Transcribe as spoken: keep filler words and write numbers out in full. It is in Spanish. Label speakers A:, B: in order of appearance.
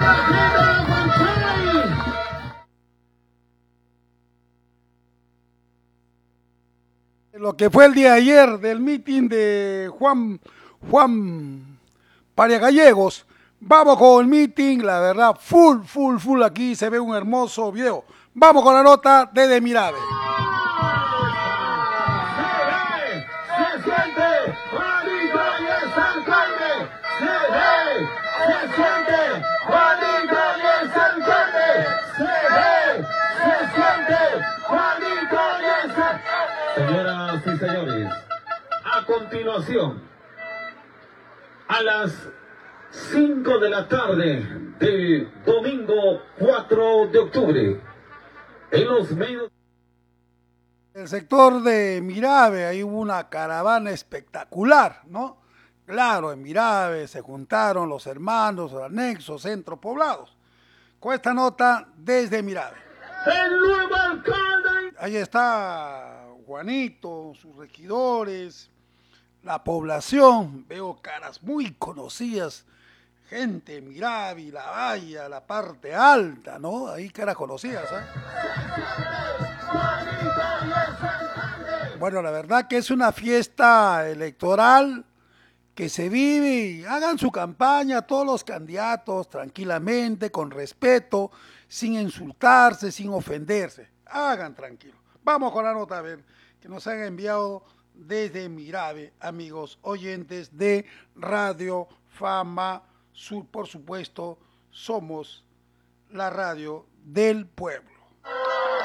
A: Lo que fue el día de ayer del meeting de Juan, Juan Pariagallegos. Vamos con el meeting, la verdad, full, full, full. Aquí se ve un hermoso video. Vamos con la nota desde Mirave.
B: Se siente, Juanito y es alcalde. Se ve, se siente, Juanito y es alcalde. Se ve, se siente, Juanito y es alcalde. Señoras y señores, a continuación, a las cinco de la tarde del domingo cuatro de octubre, en los medios...
A: El sector de Mirave, ahí hubo una caravana espectacular, ¿no? Claro, en Mirave se juntaron los hermanos, los anexos, centros poblados. Con esta nota desde Mirave.
B: El nuevo alcalde.
A: Ahí está Juanito, sus regidores, la población. Veo caras muy conocidas. Gente de Mirave, la valla, la parte alta, ¿no? Ahí caras conocidas, ¿eh? Bueno, la verdad que es una fiesta electoral que se vive y hagan su campaña todos los candidatos tranquilamente, con respeto, sin insultarse, sin ofenderse. Hagan tranquilo. Vamos con la nota a ver que nos han enviado desde Mirave, amigos oyentes de Radio Fama Sur, por supuesto, somos la radio del pueblo.